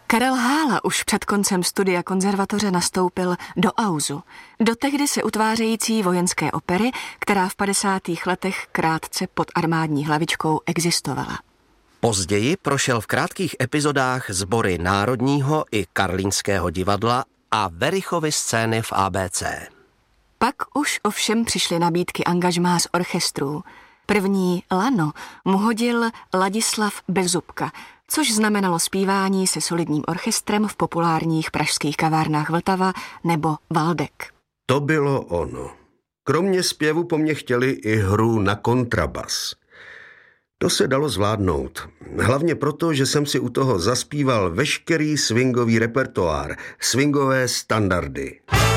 Karel Hála už před koncem studia konzervatoře nastoupil do AUZu, do tehdy se utvářející vojenské opery, která v 50. letech krátce pod armádní hlavičkou existovala. Později prošel v krátkých epizodách sbory Národního i Karlínského divadla a Werichovy scény v ABC. Pak už ovšem přišly nabídky angažmá z orchestrů. První lano mu hodil Ladislav Bezzubka, což znamenalo zpívání se solidním orchestrem v populárních pražských kavárnách Vltava nebo Valdek. To bylo ono. Kromě zpěvu po mně chtěli i hru na kontrabas. To se dalo zvládnout. Hlavně proto, že jsem si u toho zaspíval veškerý swingový repertoár, swingové standardy.